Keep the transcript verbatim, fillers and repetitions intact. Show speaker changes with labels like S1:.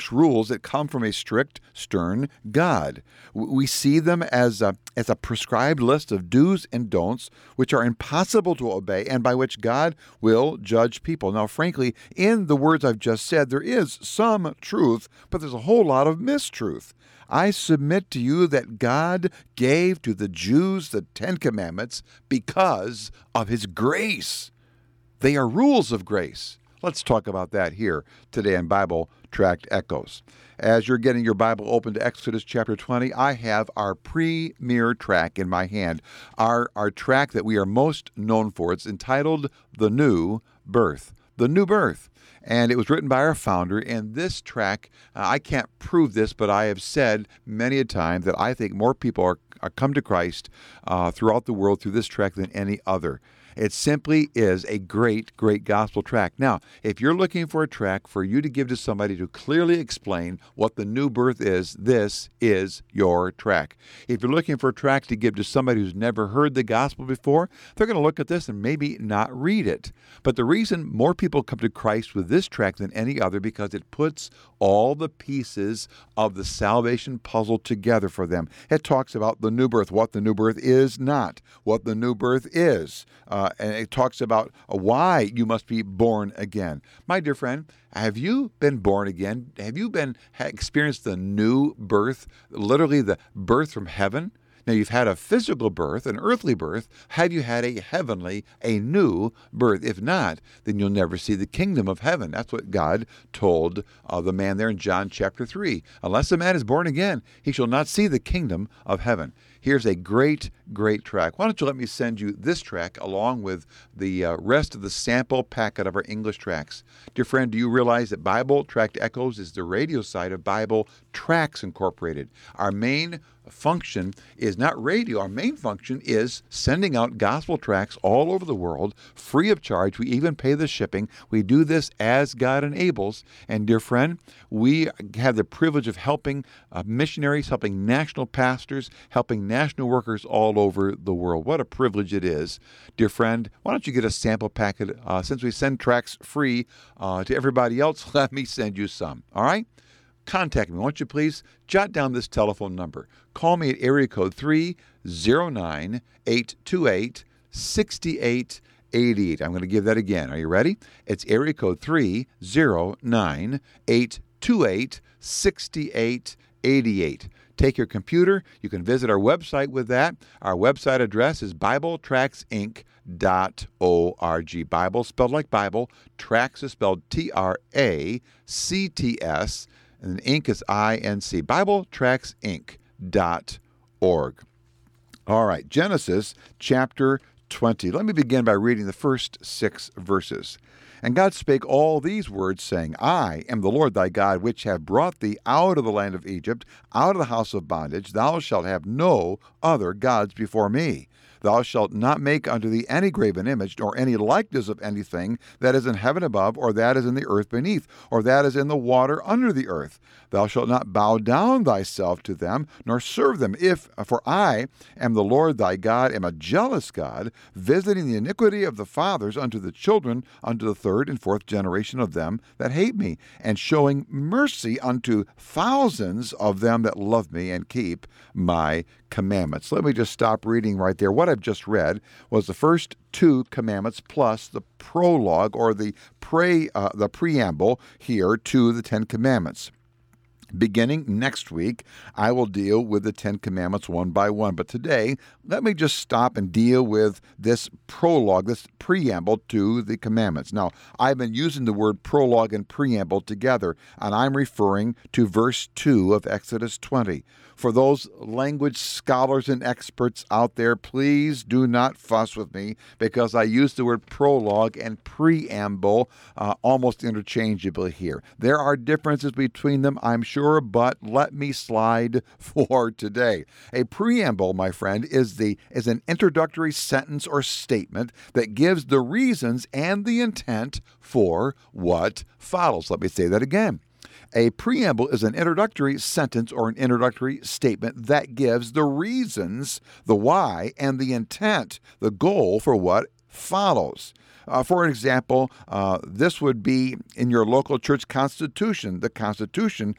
S1: rules that come from a strict, stern God. We see them as a, as a prescribed list of do's and don'ts, which are impossible to obey and by which God will judge people. Now, frankly, in the words I've just said, there is some truth, but there's a whole lot of mistruth. I submit to you that God gave to the Jews the Ten Commandments because of His grace. They are rules of grace. Let's talk about that here today in Bible Tract Echoes. As you're getting your Bible open to Exodus chapter twenty, I have our premier track in my hand, our, our track that we are most known for. It's entitled The New Birth. The New Birth. And it was written by our founder. And this track, uh, I can't prove this, but I have said many a time that I think more people are, are come to Christ uh, throughout the world through this track than any other. It simply is a great, great gospel track. Now, if you're looking for a track for you to give to somebody to clearly explain what the new birth is, this is your track. If you're looking for a track to give to somebody who's never heard the gospel before, they're going to look at this and maybe not read it. But the reason more people come to Christ with this track than any other, because it puts all the pieces of the salvation puzzle together for them. It talks about the new birth, what the new birth is not, what the new birth is. Uh, and it talks about why you must be born again. My dear friend, have you been born again? Have you been experienced the new birth, literally the birth from heaven? Now, you've had a physical birth, an earthly birth. Have you had a heavenly, a new birth? If not, then you'll never see the kingdom of heaven. That's what God told uh, the man there in John chapter three. Unless a man is born again, he shall not see the kingdom of heaven. Here's a great, great track. Why don't you let me send you this track along with the uh, rest of the sample packet of our English tracks. Dear friend, do you realize that Bible Tract Echoes is the radio side of Bible Tracts Incorporated? Our main function is not radio. Our main function is sending out gospel tracts all over the world, free of charge. We even pay the shipping. We do this as God enables. And dear friend, we have the privilege of helping uh, missionaries, helping national pastors, helping national workers all over the world. What a privilege it is. Dear friend, why don't you get a sample packet? Uh, since we send tracts free uh, to everybody else, let me send you some. All right? Contact me, won't you please? Jot down this telephone number. Call me at area code three oh nine, eight two eight, six eight eight eight. I'm going to give that again. Are you ready? It's area code three oh nine, eight two eight, six eight eight eight. Take your computer. You can visit our website with that. Our website address is bible tracts inc dot org. Bible spelled like Bible. Tracts is spelled T R A C T S. And then Inc is I N C. bible tracts inc dot org. All right, Genesis chapter twenty. Let me begin by reading the first six verses. And God spake all these words, saying, I am the Lord thy God, which have brought thee out of the land of Egypt, out of the house of bondage. Thou shalt have no other gods before me. Thou shalt not make unto thee any graven image, nor any likeness of anything that is in heaven above, or that is in the earth beneath, or that is in the water under the earth. Thou shalt not bow down thyself to them, nor serve them, if, for I am the Lord thy God, am a jealous God, visiting the iniquity of the fathers unto the children, unto the third and fourth generation of them that hate me, and showing mercy unto thousands of them that love me and keep my commandments. Let me just stop reading right there. What I've just read was the first two commandments plus the prologue or the pre uh, the preamble here to the Ten Commandments. Beginning next week, I will deal with the Ten Commandments one by one. But today, let me just stop and deal with this prologue, this preamble to the commandments. Now, I've been using the word prologue and preamble together, and I'm referring to verse two of Exodus twenty. For those language scholars and experts out there, please do not fuss with me because I use the word prologue and preamble uh, almost interchangeably here. There are differences between them, I'm sure, but let me slide for today. A preamble, my friend, is the is an introductory sentence or statement that gives the reasons and the intent for what follows. Let me say that again. A preamble is an introductory sentence or an introductory statement that gives the reasons, the why, and the intent, the goal for what follows. Uh, for example, uh, this would be in your local church constitution. The Constitution